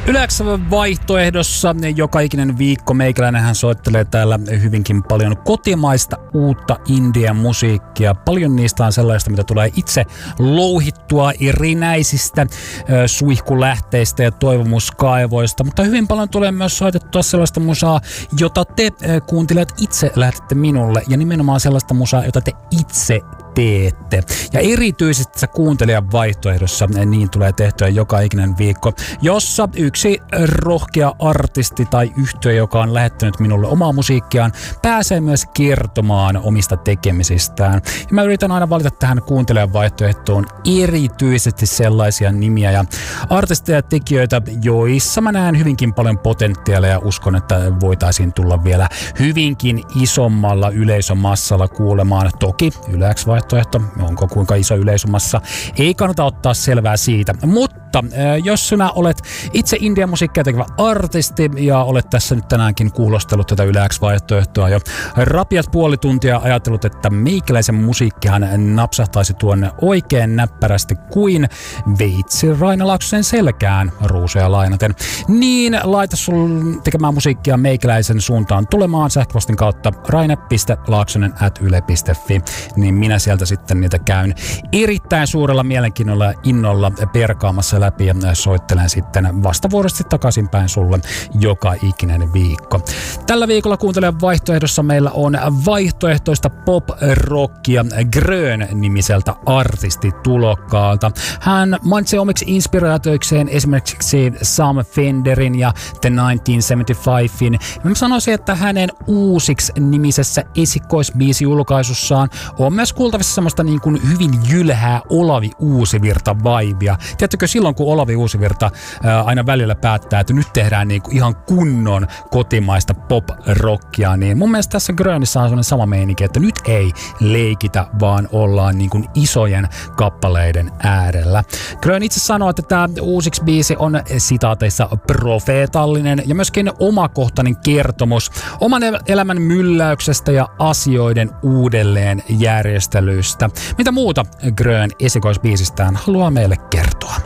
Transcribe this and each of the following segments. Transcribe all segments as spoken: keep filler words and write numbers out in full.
Yle X vaihtoehdossa joka ikinen viikko meikäläinenhän soittelee täällä hyvinkin paljon kotimaista uutta indien musiikkia. Paljon niistä on sellaista, mitä tulee itse louhittua erinäisistä äh, suihkulähteistä ja toivomuskaivoista, mutta hyvin paljon tulee myös soitettua sellaista musaa, jota te äh, kuuntelijat itse lähetätte minulle, ja nimenomaan sellaista musaa, jota te itse teette. Ja erityisesti tässä kuuntelijan vaihtoehdossa niin tulee tehtyä joka ikinen viikko, jossa yksi rohkea artisti tai yhtye, joka on lähettänyt minulle omaa musiikkiaan, pääsee myös kertomaan omista tekemisistään. Ja mä yritän aina valita tähän kuuntelijan vaihtoehtoon erityisesti sellaisia nimiä ja artisteja ja tekijöitä, joissa mä näen hyvinkin paljon potentiaalia ja uskon, että voitaisiin tulla vielä hyvinkin isommalla yleisömassalla kuulemaan. Toki Yle X vaihtoehto, onko kuinka iso yleisömassa, ei kannata ottaa selvää siitä, mutta jos sinä olet itse Indian musiikkia tekevä artisti ja olet tässä nyt tänäänkin kuulostellut tätä Yle X-vaihtoehtoa jo rapiat puoli tuntia, ajatellut, että meikäläisen musiikkihan napsahtaisi tuonne oikein näppärästi kuin veitsi Raina Laaksosen selkään ruusuja lainaten, niin laita sun tekemään musiikkia meikäläisen suuntaan tulemaan sähköpostin kautta raine piste laaksonen ät yle piste fi, niin minä sieltä sitten niitä käyn erittäin suurella mielenkiinnolla ja innolla perkaamassa läpi ja soittelen sitten vastavuoroisesti takaisinpäin sulle joka ikinen viikko. Tällä viikolla kuuntelijan vaihtoehdossa meillä on vaihtoehtoista pop-rockia Grön-nimiseltä artistitulokkaalta. Hän mainitsee omiksi inspiraatioikseen esimerkiksi Sam Fenderin ja The tuhatyhdeksänsataaseitsemänkymmentäviisi. Mä sanoisin, että hänen uusiksi nimisessä esikoisbiisijulkaisussaan on myös kuultavissa semmoista niin kuin hyvin jylhää Olavi Uusivirta-vaibia. Tiedättekö, silloin kun Olavi Uusivirta ää, aina välillä päättää, että nyt tehdään niin kuin ihan kunnon kotimaista pop-rockia, niin mun mielestä tässä Grönissä on sellainen sama meininki, että nyt ei leikitä, vaan ollaan niin kuin isojen kappaleiden äärellä. Grön itse sanoo, että tämä uusiksi biisi on sitaateissa profeetallinen ja myöskin omakohtainen kertomus oman elämän mylläyksestä ja asioiden uudelleen järjestelystä. Mitä muuta Grön esikoisbiisistään haluaa meille kertoa?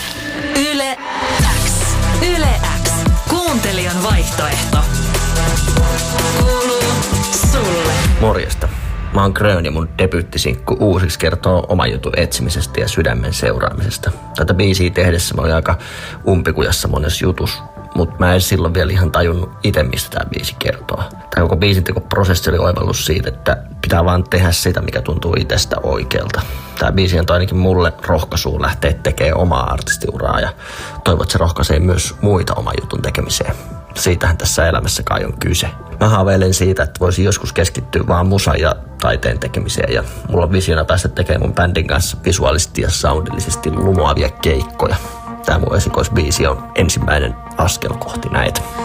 Yle X. Yle X. Kuuntelijan vaihtoehto. Kuuluu sulle. Morjesta. Mä oon Grön ja mun debyyttisinkku uusiksi kertoo oman jutun etsimisestä ja sydämen seuraamisesta. Tätä biisiä tehdessä mä olin aika umpikujassa monessa jutussa, mutta mä en silloin vielä ihan tajunnut itse, mistä tää biisi kertoo. Tää koko biisintekoprosessi oli oivallus siitä, että pitää vaan tehdä sitä, mikä tuntuu itsestä oikealta. Tää biisi on ainakin mulle rohkaisua lähteä tekemään omaa artistiuraa ja toivon, että se rohkaisee myös muita oman jutun tekemiseen. Siitähän tässä elämässä kai on kyse. Mä haaveilen siitä, että voisin joskus keskittyä vaan musan ja taiteen tekemiseen ja mulla on visiona päästä tekemään mun bändin kanssa visuaalisesti ja soundillisesti lumoavia keikkoja. Tää mun esikoisbiisi on ensimmäinen askel kohti näitä.